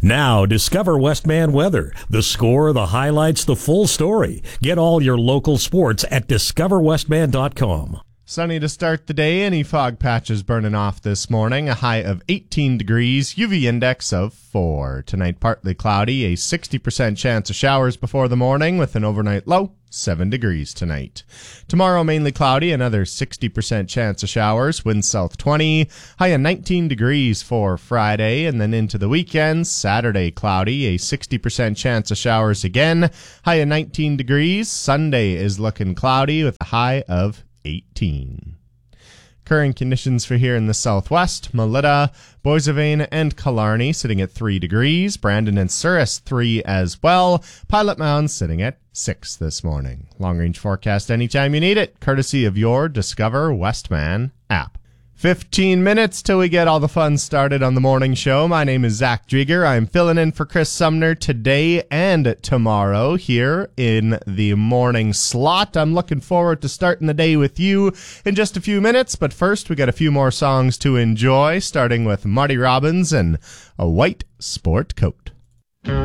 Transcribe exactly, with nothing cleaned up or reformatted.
Now, discover Westman weather. The score, the highlights, the full story. Get all your local sports at discover westman dot com. Sunny to start the day. Any fog patches burning off this morning. A high of eighteen degrees. U V index of four. Tonight, partly cloudy. A sixty percent chance of showers before the morning with an overnight low. seven degrees tonight. Tomorrow, mainly cloudy. Another sixty percent chance of showers. Wind south twenty. High of nineteen degrees for Friday. And then into the weekend. Saturday, cloudy. A sixty percent chance of showers again. High of nineteen degrees. Sunday is looking cloudy with a high of eighteen. Current conditions for here in the southwest: Melita, Boissevain, and Killarney sitting at three degrees. Brandon and Souris three as well. Pilot Mound sitting at six this morning. Long range forecast anytime you need it, courtesy of your Discover Westman app. fifteen minutes till we get all the fun started on the morning show. My name is Zach Drieger. I'm filling in for Chris Sumner today and tomorrow here in the morning slot. I'm looking forward to starting the day with you in just a few minutes, but first we got a few more songs to enjoy, starting with Marty Robbins and A White Sport Coat.